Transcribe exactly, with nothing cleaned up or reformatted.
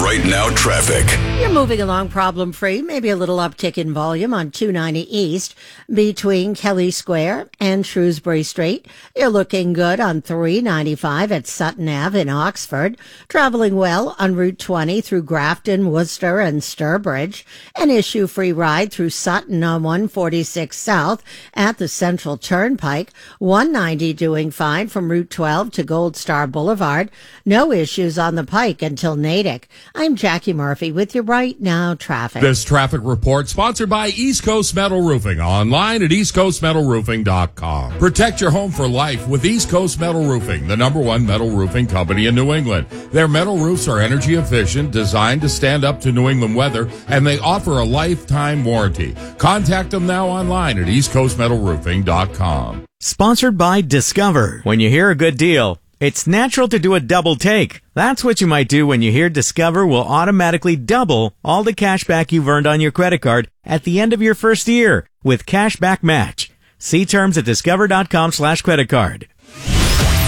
Right Now traffic. You're moving along problem-free, maybe a little uptick in volume on two ninety East between Kelly Square and Shrewsbury Street. You're looking good on three ninety-five at Sutton Avenue in Oxford. Traveling well on Route twenty through Grafton, Worcester, and Sturbridge. An issue-free ride through Sutton on one forty-six South at the Central Turnpike. one ninety doing fine from Route twelve to Gold Star Boulevard. No issues on the Pike until Natick. I'm Jackie Murphy with your Right Now traffic. This traffic report sponsored by East Coast Metal Roofing, online at east coast metal roofing dot com. Protect your home for life with East Coast Metal Roofing, the number one metal roofing company in New England. Their metal roofs are energy efficient, designed to stand up to New England weather, and they offer a lifetime warranty. Contact them now online at east coast metal roofing dot com. Sponsored by Discover. When you hear a good deal, it's natural to do a double take. That's what you might do when you hear Discover will automatically double all the cash back you've earned on your credit card at the end of your first year with Cashback Match. See terms at discover dot com slash credit card.